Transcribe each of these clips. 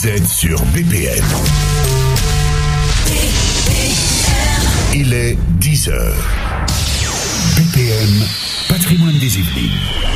Vous êtes sur BPM. Il est 10h. BPM, patrimoine des Yvelines.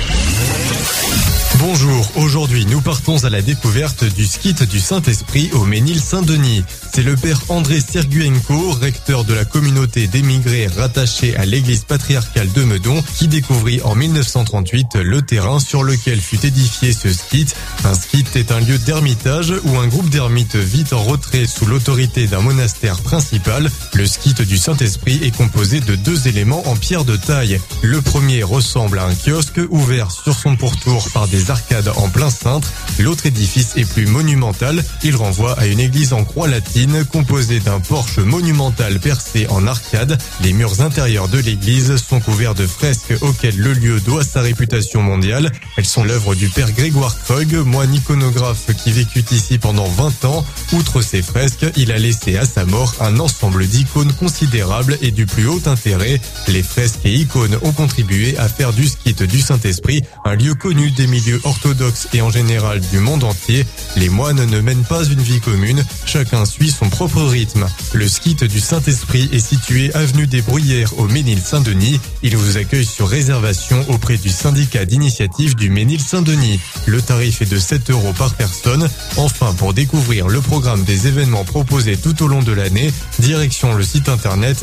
Bonjour, aujourd'hui nous partons à la découverte du skite du Saint-Esprit au Ménil-Saint-Denis. C'est le père André Serguenko, recteur de la communauté d'émigrés rattachée à l'église patriarcale de Meudon, qui découvrit en 1938 le terrain sur lequel fut édifié ce skite. Un skite est un lieu d'ermitage où un groupe d'ermites vit en retrait sous l'autorité d'un monastère principal. Le skite du Saint-Esprit est composé de deux éléments en pierre de taille. Le premier ressemble à un kiosque ouvert sur son pourtour par des arcades en plein cintre. L'autre édifice est plus monumental. Il renvoie à une église en croix latine composée d'un porche monumental percé en arcade. Les murs intérieurs de l'église sont couverts de fresques auxquelles le lieu doit sa réputation mondiale. Elles sont l'œuvre du père Grégoire Krug, moine iconographe qui vécut ici pendant 20 ans. Outre ces fresques, il a laissé à sa mort un ensemble d'icônes considérables et du plus haut intérêt. Les fresques et icônes ont contribué à faire du skite du Saint-Esprit un lieu connu des milieux orthodoxes et en général du monde entier. Les moines ne mènent pas une vie commune, chacun suit son propre rythme. Le skite du Saint-Esprit est situé avenue des Bruyères au Ménil-Saint-Denis. Il vous accueille sur réservation auprès du syndicat d'initiative du Ménil-Saint-Denis. Le tarif est de 7 € par personne. Enfin, pour découvrir le programme des événements proposés tout au long de l'année, direction le site internet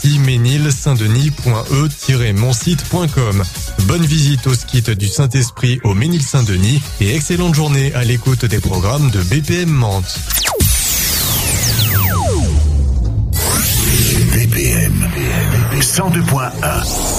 siménilsaintdenis.e-monsite.com. Bonne visite au skite du Saint-Esprit au Ménil-Saint-Denis et excellente journée à l'écoute des programmes de BPM Mantes. BPM 102.1